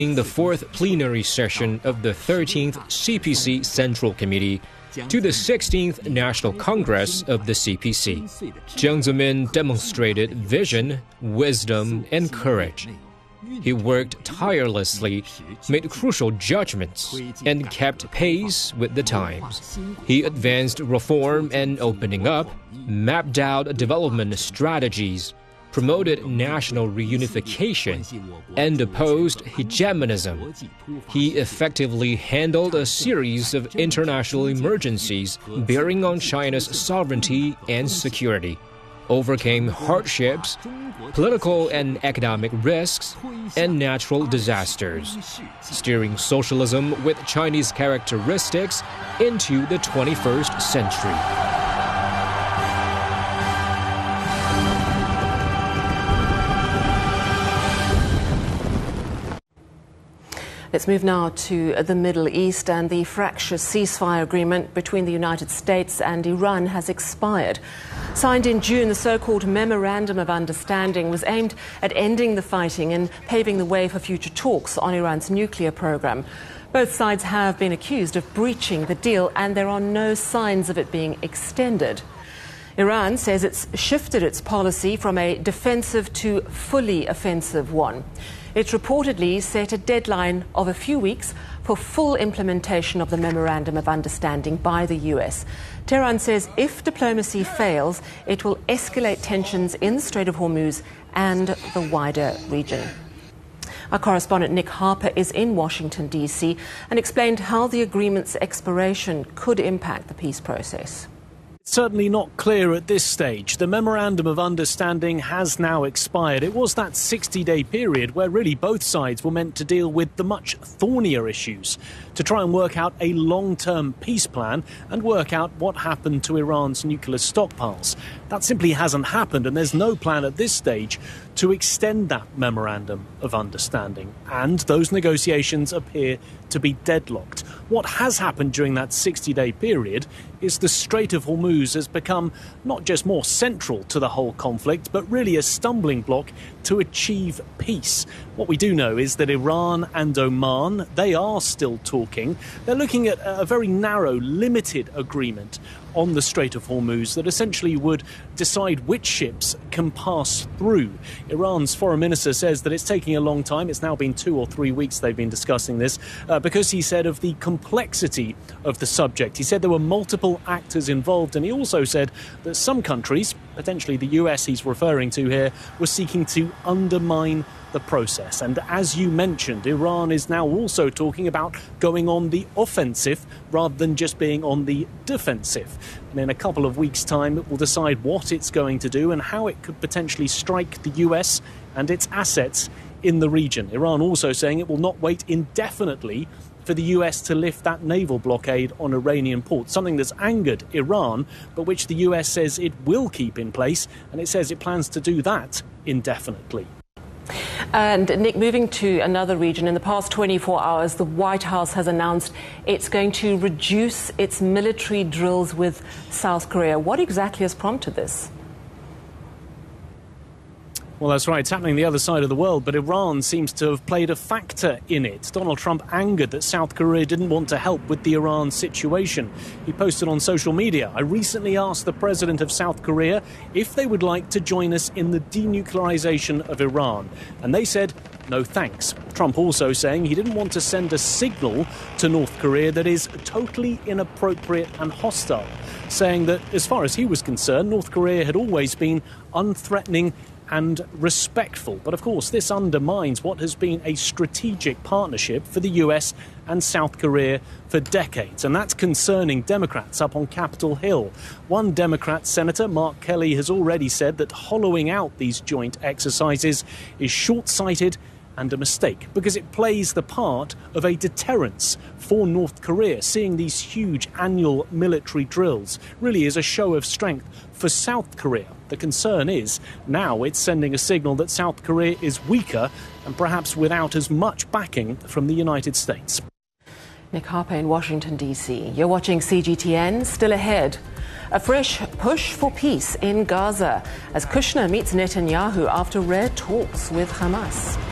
In the fourth plenary session of the 13th CPC Central Committee to the 16th National Congress of the CPC, Jiang Zemin demonstrated vision, wisdom, and courage. He worked tirelessly, made crucial judgments, and kept pace with the times. He advanced reform and opening up, mapped out development strategies, promoted national reunification, and opposed hegemonism. He effectively handled a series of international emergencies bearing on China's sovereignty and security, overcame hardships, political and economic risks, and natural disasters, steering socialism with Chinese characteristics into the 21st century. Let's move now to the Middle East, and the fractious ceasefire agreement between the United States and Iran has expired. Signed in June, the so-called Memorandum of Understanding was aimed at ending the fighting and paving the way for future talks on Iran's nuclear program. Both sides have been accused of breaching the deal, and there are no signs of it being extended. Iran says it's shifted its policy from a defensive to fully offensive one. It's reportedly set a deadline of a few weeks for full implementation of the Memorandum of Understanding by the US. Tehran says if diplomacy fails, it will escalate tensions in the Strait of Hormuz and the wider region. Our correspondent Nick Harper is in Washington, D.C., and explained how the agreement's expiration could impact the peace process. It's certainly not clear at this stage. The Memorandum of Understanding has now expired. It was that 60-day period where really both sides were meant to deal with the much thornier issues, to try and work out a long-term peace plan and work out what happened to Iran's nuclear stockpiles. That simply hasn't happened, and there's no plan at this stage to extend that Memorandum of Understanding, and those negotiations appear to be deadlocked. What has happened during that 60-day period is the Strait of Hormuz has become not just more central to the whole conflict, but really a stumbling block to achieve peace. What we do know is that Iran and Oman, they are still talking. They're looking at a very narrow, limited agreement on the Strait of Hormuz that essentially would decide which ships can pass through. Iran's foreign minister says that it's taking a long time. It's now been 2 or 3 weeks they've been discussing this because he said of the complexity of the subject. He said there were multiple actors involved, and he also said that some countries, potentially the US he's referring to here, were seeking to undermine the process. And as you mentioned, Iran is now also talking about going on the offensive rather than just being on the defensive. And in a couple of weeks' time, it will decide what it's going to do and how it could potentially strike the US and its assets in the region. Iran also saying it will not wait indefinitely for the US to lift that naval blockade on Iranian ports, something that's angered Iran, but which the US says it will keep in place, and it says it plans to do that indefinitely. And Nick, moving to another region, in the past 24 hours, the White House has announced it's going to reduce its military drills with South Korea. What exactly has prompted this? Well, that's right. It's happening the other side of the world, but Iran seems to have played a factor in it. Donald Trump angered that South Korea didn't want to help with the Iran situation. He posted on social media, "I recently asked the president of South Korea if they would like to join us in the denuclearization of Iran. And they said, no thanks." Trump also saying he didn't want to send a signal to North Korea that is totally inappropriate and hostile, saying that as far as he was concerned, North Korea had always been unthreatening and respectful. But of course, this undermines what has been a strategic partnership for the US and South Korea for decades. And that's concerning Democrats up on Capitol Hill. One Democrat senator, Mark Kelly, has already said that hollowing out these joint exercises is short-sighted and a mistake, because it plays the part of a deterrence for North Korea. Seeing these huge annual military drills really is a show of strength for South Korea. The concern is now it's sending a signal that South Korea is weaker and perhaps without as much backing from the United States. Nick Harper in Washington, D.C. You're watching CGTN. Still ahead, a fresh push for peace in Gaza as Kushner meets Netanyahu after rare talks with Hamas.